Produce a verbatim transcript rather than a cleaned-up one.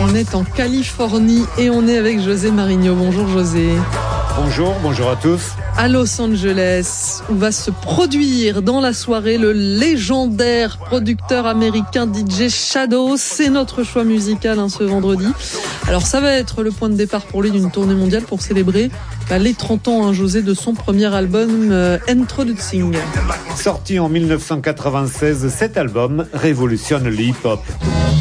On est en Californie et on est avec José Marigno. Bonjour José. Bonjour, bonjour à tous. À Los Angeles, où va se produire dans la soirée le légendaire producteur américain D J Shadow. C'est notre choix musical hein, ce vendredi. Alors ça va être le point de départ pour lui d'une tournée mondiale pour célébrer bah, les trente ans, hein, José, de son premier album euh, Introducing. Sorti en dix-neuf cent quatre-vingt-seize, cet album révolutionne le hip-hop.